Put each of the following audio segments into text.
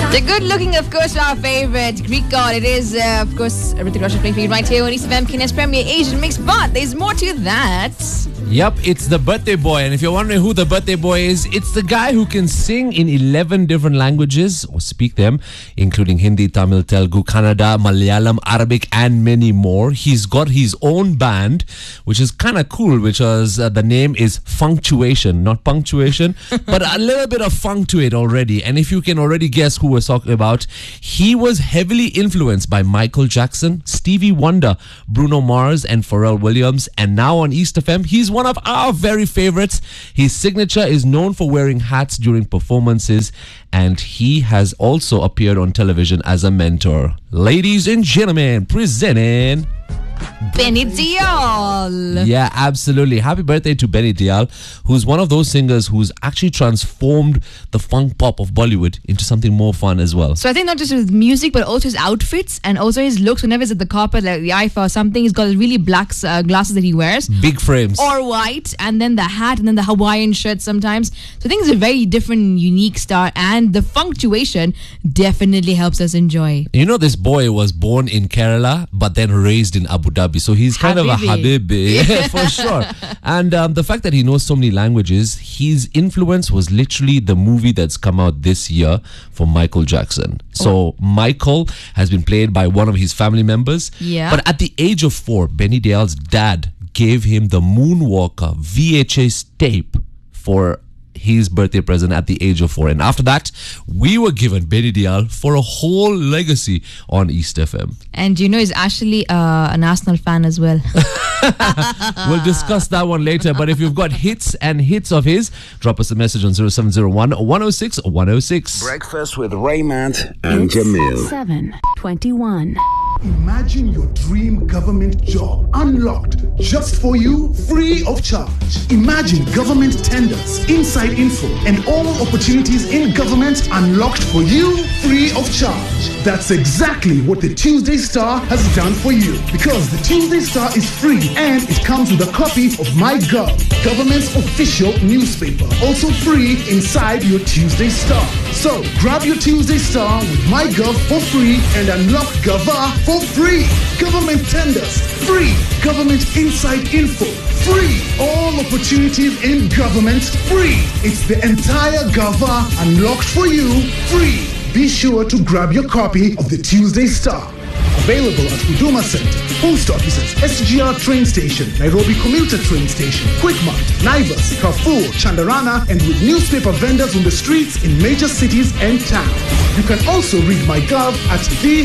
The good looking, of course, our favorite Greek god. It is, of course, Hrithik Roshan playing for you right here on East FM Kines Premier Asian Mix. But there's more to that. Yep, it's the birthday boy. And if you're wondering who the birthday boy is, it's the guy who can sing in 11 different languages or speak them, including Hindi, Tamil, Telugu, Kannada, Malayalam, Arabic, and many more. He's got his own band, which is kind of cool, which was the name is Functuation, not punctuation, but a little bit of funk to it already. And if you can already guess who we're talking about, he was heavily influenced by Michael Jackson, Stevie Wonder, Bruno Mars, and Pharrell Williams. And now on East FM, he's one of our very favorites. His signature is known for wearing hats during performances, and he has also appeared on television as a mentor. Ladies and gentlemen, presenting Benny Dial. Yeah, absolutely. Happy birthday to Benny Dial, who's one of those singers who's actually transformed the funk pop of Bollywood into something more fun as well. So I think not just his music, but also his outfits and also his looks. Whenever he's at the carpet, like the IFA or something, he's got really black glasses that he wears. Big frames. Or white, and then the hat, and then the Hawaiian shirt sometimes. So I think it's a very different, unique star, and the Functuation definitely helps us enjoy. You know, this boy was born in Kerala, but then raised in Abu Dhabi. So he's kind of a Habibi, for sure. And the fact that he knows so many languages, his influence was literally the movie that's come out this year for Michael Jackson. So Michael has been played by one of his family members. Yeah. But at the age of 4, Benny Dial's dad gave him the Moonwalker VHS tape for his birthday present at the age of 4. And after that, we were given Benny Dial for a whole legacy on East FM. And you know, he's actually an Arsenal fan as well. We'll discuss that one later. But if you've got hits and hits of his, drop us a message on 0701 106 106. Breakfast with Raymond and Jamil. 7:21. Imagine your dream government job unlocked just for you, free of charge. Imagine government tenders, inside info, and all opportunities in government unlocked for you, free of charge. That's exactly what the Tuesday Star has done for you, because the Tuesday Star is free and it comes with a copy of MyGov, government's official newspaper, also free inside your Tuesday Star. So grab your Tuesday Star with MyGov for free and unlock Gava for free. Government tenders, free. Government inside info, free. All opportunities in government, free. It's the entire Gava unlocked for you, free. Be sure to grab your copy of the Tuesday Star. Available at Huduma Center, post offices, SGR train station, Nairobi commuter train station, Quickmart, Naivas, Carrefour, Chandarana, and with newspaper vendors on the streets in major cities and towns. You can also read MyGov at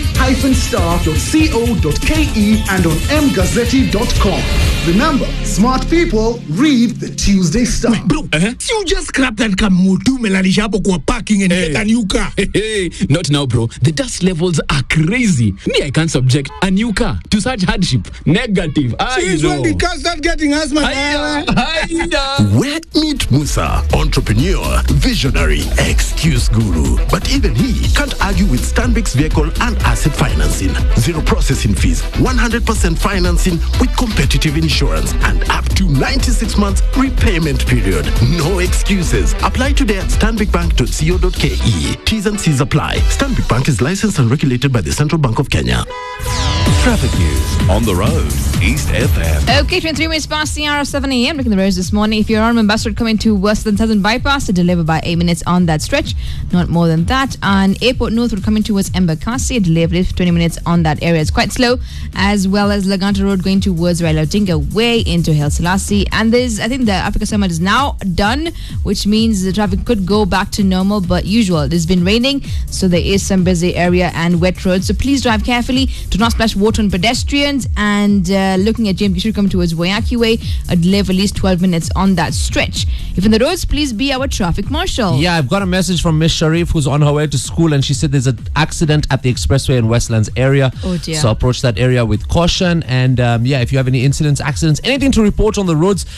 the-star.co.ke and on mgazzetti.com. Remember, smart people read the Tuesday Star. Wait, bro, you just scrap that Kamutu Melalisha hapo kwa parking and get a new car. Hey, not now, bro. The dust levels are crazy. Me, I can't subject a new car to such hardship. Negative. Since when the car start getting asthma? Where meet Musa, entrepreneur, visionary, excuse guru. But even he can't argue with Stanbic's vehicle and asset financing. Zero processing fees, 100% financing with competitive insurance, and up to 96 months repayment period. No excuses. Apply today at stanbicbank.co.ke. T's and C's apply. Stanbic Bank is licensed and regulated by the Central Bank of Kenya. Traffic news on the road, East FM. Okay, 23 minutes past the hour of 7 a.m. Looking at the roads this morning. If you're on Mombasa Road coming to Western Southern Bypass, to deliver by 8 minutes on that stretch. Not more than that. And Airport North Road coming towards Embakasi, delivery 20 minutes on that area. It's quite slow. As well as Laganta Road going towards Raila Odinga way into Haile Selassie. And there's, I think the Africa Summit is now done, which means the traffic could go back to normal, but usual. It's been raining, so there is some busy area and wet roads. So please drive carefully. Do not splash water on pedestrians. And looking at James Gishuru coming towards Wayaki Way, a delay of at least 12 minutes on that stretch. If in the roads, please be our traffic marshal. Yeah, I've got a message from Miss Sharif, who's on her way to school, and she said there's an accident at the expressway in Westlands area. Oh dear. So approach that area with caution. And yeah, if you have any incidents, accidents, anything to report on the roads,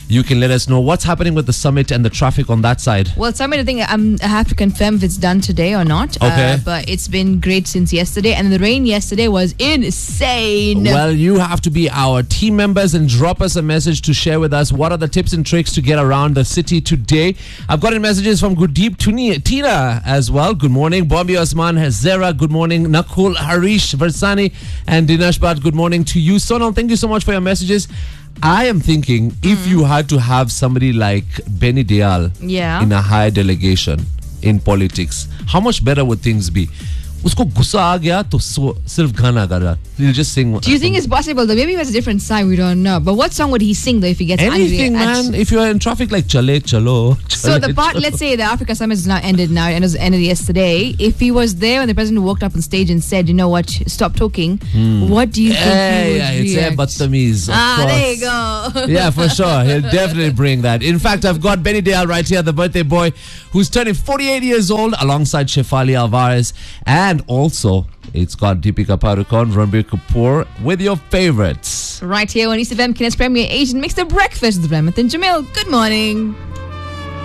you can let us know what's happening with the summit and the traffic on that side. Well, Summit, I think I have to confirm if it's done today or not. Okay. But it's been great since yesterday. And the rain yesterday was insane. Well, you have to be our team members and drop us a message to share with us what are the tips and tricks to get around the city today. I've gotten messages from Gurdeep Tina as well. Good morning. Bombay Osman Hazera. Good morning. Nakul Harish Varsani and Dinesh Bhatt. Good morning to you. Sonal, thank you so much for your messages. I am thinking if you had to have somebody like Benny Dayal in a high delegation in politics, how much better would things be? Usko gussa aa gaya to sirf gana gaa. He'll just sing. Do you think it's possible though? Maybe he has a different side, we don't know. But what song would he sing though if he gets anything, angry? Man. If you're in traffic like chale chalo. So the part, let's say the Africa Summit is now ended now and it was ended yesterday. If he was there when the president walked up on stage and said, you know what, stop talking, what do you think he would react? It's Battamiz. There you go. Yeah, for sure. He'll definitely bring that. In fact, I've got Benny Dayal right here, the birthday boy, who's turning 48 years old alongside Shefali Alvarez. And also, it's got Deepika Padukone, Ranbir Kapoor with your favorites. Right here on East FM, Kines Premier Asian Mix the Breakfast with Ramit and Jamil. Good morning.